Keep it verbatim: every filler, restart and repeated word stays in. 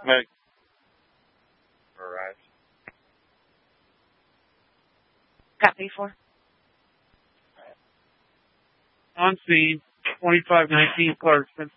Meg. Arrived. Copy four. On scene, twenty-five nineteen Clarkson.